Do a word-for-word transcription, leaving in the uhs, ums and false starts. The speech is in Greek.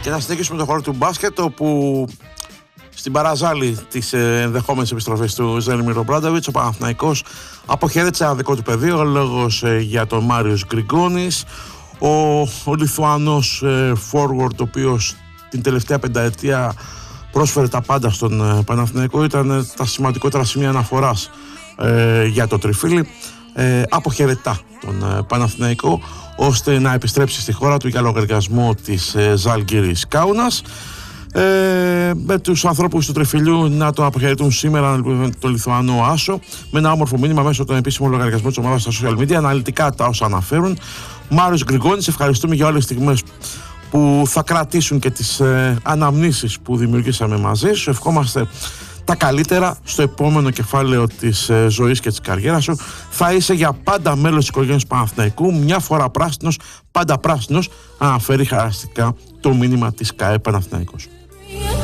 Και να συνεχίσουμε το χώρο του μπάσκετ, όπου στην παραζάλη της ενδεχόμενης επιστροφής του Ζέλιμιρ Ομπράντοβιτς, ο Παναθηναϊκός αποχαιρέτησε ένα δικό του πεδίο, ο λόγος ε, για τον Μάριος Γκριγκόνης, ο, ο Λιθουανός ε, forward, ο οποίος την τελευταία πενταετία πρόσφερε τα πάντα στον ε, Παναθηναϊκό, ήταν ε, τα σημαντικότερα σημεία αναφοράς ε, για το τριφύλι, ε, αποχαιρετά τον ε, Παναθηναϊκό, ώστε να επιστρέψει στη χώρα του για λογαριασμό της ε, Ζάλγκιρις Κάουνας. Ε, με τους ανθρώπους του τριφυλιού να τον αποχαιρετούν σήμερα τον Λιθουανό Άσο, με ένα όμορφο μήνυμα μέσω των επίσημων λογαριασμών της ομάδας στα social media, αναλυτικά τα όσα αναφέρουν. Μάριος Γκριγκόνης, ευχαριστούμε για όλες τις στιγμές που θα κρατήσουν και τις ε, αναμνήσεις που δημιουργήσαμε μαζί σου. Ευχόμαστε τα καλύτερα στο επόμενο κεφάλαιο της ε, ζωής και της καριέρας σου. Θα είσαι για πάντα μέλος της οικογένειας του Παναθηναϊκού, μια φορά πράσινος, πάντα πράσινος, αναφέρει χαρακτηριστικά το μήνυμα της ΚΑΕ Παναθηναϊκός.